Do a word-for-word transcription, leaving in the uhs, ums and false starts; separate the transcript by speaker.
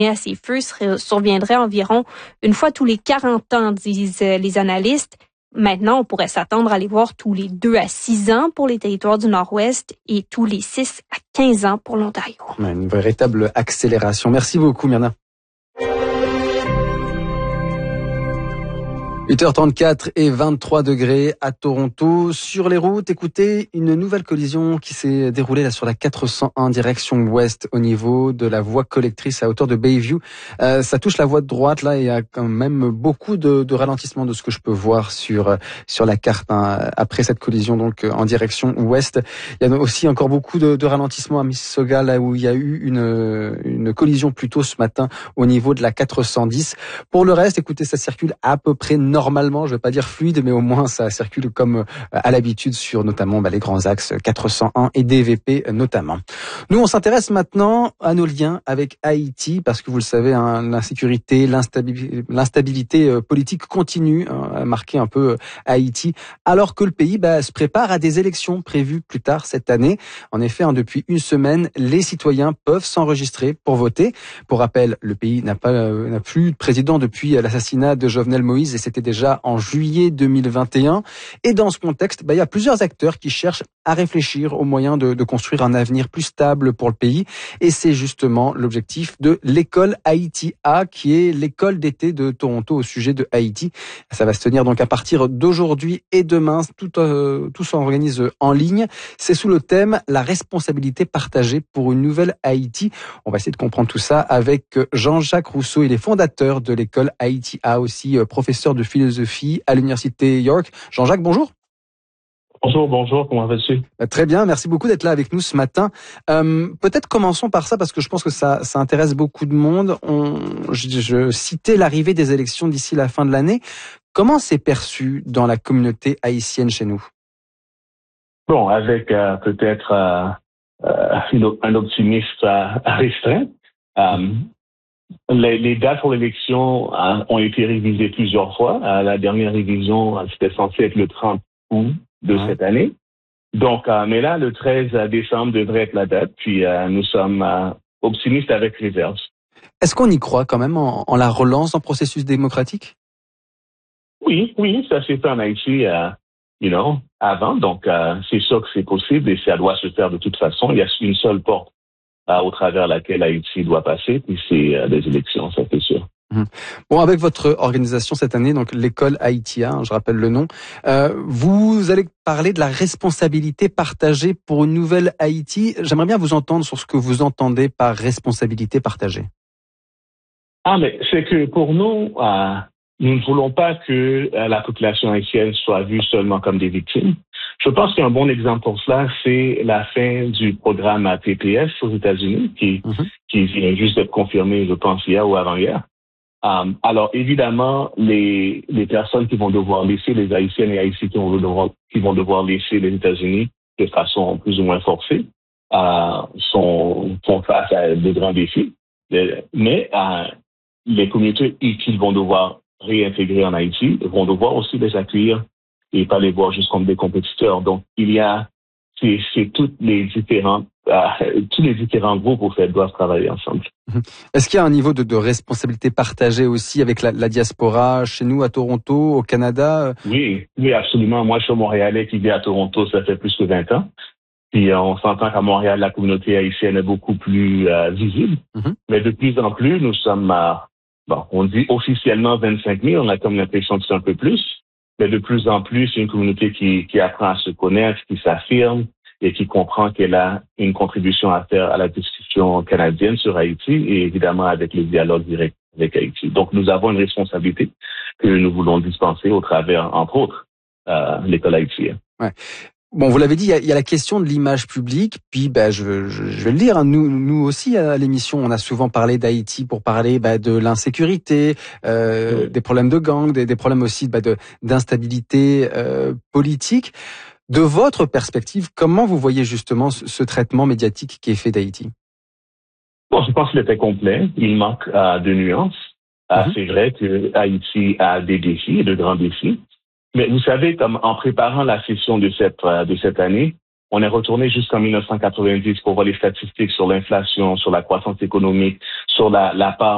Speaker 1: à ces feux surviendrait environ une fois tous les quarante ans, disent les analystes. Maintenant, on pourrait s'attendre à les voir tous les deux à six ans pour les territoires du Nord-Ouest et tous les six à quinze ans pour l'Ontario.
Speaker 2: Une véritable accélération. Merci beaucoup, Myrna. huit heures trente-quatre et vingt-trois degrés à Toronto. Sur les routes, écoutez, une nouvelle collision qui s'est déroulée là sur la quatre cent un direction ouest au niveau de la voie collectrice à hauteur de Bayview. Euh, ça touche la voie de droite là et il y a quand même beaucoup de, de ralentissement de ce que je peux voir sur sur la carte hein, après cette collision donc en direction ouest. Il y a aussi encore beaucoup de, de ralentissement à Mississauga là où il y a eu une une collision plus tôt ce matin au niveau de la quatre cent dix. Pour le reste, écoutez, ça circule à peu près normalement, je ne vais pas dire fluide, mais au moins ça circule comme à l'habitude sur notamment bah, les grands axes quatre cent un et D V P notamment. Nous, on s'intéresse maintenant à nos liens avec Haïti parce que vous le savez, hein, l'insécurité, l'instabilité, l'instabilité politique continue hein, à marquer un peu Haïti, alors que le pays bah, se prépare à des élections prévues plus tard cette année. En effet, hein, depuis une semaine, les citoyens peuvent s'enregistrer pour voter. Pour rappel, le pays n'a pas euh, n'a plus de président depuis l'assassinat de Jovenel Moïse et c'était déjà en juillet deux mille vingt et un. Et dans ce contexte, bah, il y a plusieurs acteurs qui cherchent à réfléchir aux moyens de, de construire un avenir plus stable pour le pays. Et c'est justement l'objectif de l'école Haïti A, qui est l'école d'été de Toronto au sujet de Haïti. Ça va se tenir donc à partir d'aujourd'hui et demain. Tout, euh, tout s'organise en ligne. C'est sous le thème « La responsabilité partagée pour une nouvelle Haïti ». On va essayer de comprendre tout ça avec Jean-Jacques Rousseau. Il est fondateur de l'école Haïti A, aussi professeur de philosophie à l'université York. Jean-Jacques, bonjour.
Speaker 3: Bonjour, bonjour, comment vas-tu?
Speaker 2: Très bien, merci beaucoup d'être là avec nous ce matin. Euh, peut-être commençons par ça parce que je pense que ça, ça intéresse beaucoup de monde. On, je, je citais l'arrivée des élections d'ici la fin de l'année. Comment c'est perçu dans la communauté haïtienne chez nous?
Speaker 3: Bon, avec euh, peut-être euh, euh, un optimisme euh, restreint. Euh, les, les dates pour l'élection euh, ont été révisées plusieurs fois. Euh, la dernière révision, euh, c'était censé être le trente août de ouais. cette année. Donc, euh, mais là, le treize décembre devrait être la date. Puis euh, nous sommes euh, optimistes avec réserve.
Speaker 2: Est-ce qu'on y croit quand même en, en la relance d'un processus démocratique?
Speaker 3: Oui, oui, ça s'est fait en Haïti, euh, you know, avant. Donc, euh, c'est sûr que c'est possible et ça doit se faire de toute façon. Il y a une seule porte euh, au travers laquelle Haïti doit passer, puis c'est euh, des élections, ça c'est sûr.
Speaker 2: Mmh. Bon, avec votre organisation cette année, donc l'école Haïti A, hein, je rappelle le nom, euh, vous allez parler de la responsabilité partagée pour une nouvelle Haïti. J'aimerais bien vous entendre sur ce que vous entendez par responsabilité partagée.
Speaker 3: Ah, mais c'est que pour nous, euh, nous ne voulons pas que euh, la population haïtienne soit vue seulement comme des victimes. Je pense qu'un bon exemple pour cela, c'est la fin du programme A P P S aux États-Unis, qui, mmh. qui vient juste d'être confirmé, je pense, hier ou avant-hier. Um, alors, évidemment, les, les personnes qui vont devoir laisser, les Haïtiennes et Haïtiens qui vont devoir, qui vont devoir laisser les États-Unis de façon plus ou moins forcée, euh, sont, font face à de grands défis. Mais euh, les communautés qu'ils vont devoir réintégrer en Haïti vont devoir aussi les accueillir et pas les voir juste comme des compétiteurs. Donc, il y a, c'est, c'est toutes les différentes Euh, tous les différents groupes, au fait, doivent travailler ensemble.
Speaker 2: Est-ce qu'il y a un niveau de, de responsabilité partagée aussi avec la, la diaspora chez nous, à Toronto, au Canada?
Speaker 3: Oui, oui, absolument. Moi, je suis Montréalais qui vit à Toronto, ça fait plus que vingt ans. Puis, on s'entend qu'à Montréal, la communauté haïtienne est beaucoup plus euh, visible. Mm-hmm. Mais de plus en plus, nous sommes, euh, bon, on dit officiellement vingt-cinq mille, on a comme l'impression que c'est un peu plus. Mais de plus en plus, c'est une communauté qui, qui apprend à se connaître, qui s'affirme, et qui comprend qu'elle a une contribution à faire à la discussion canadienne sur Haïti et évidemment avec le dialogue direct avec Haïti. Donc, nous avons une responsabilité que nous voulons dispenser au travers, entre autres, euh, l'école haïtienne.
Speaker 2: Ouais. Bon, vous l'avez dit, il y, a, il y a la question de l'image publique, puis ben, je, je, je vais le dire, hein, nous, nous aussi à l'émission, on a souvent parlé d'Haïti pour parler ben, de l'insécurité, euh, oui. des problèmes de gang, des, des problèmes aussi ben, de, d'instabilité euh, politique. De votre perspective, comment vous voyez justement ce, ce traitement médiatique qui est fait d'Haïti?
Speaker 3: Bon, je pense qu'il était complet. Il manque euh, de nuances. Euh, mm-hmm. C'est vrai que Haïti a des défis, de grands défis. Mais vous savez, comme en préparant la session de cette euh, de cette année, on est retourné jusqu'en mille neuf cent quatre-vingt-dix pour voir les statistiques sur l'inflation, sur la croissance économique, sur la, la part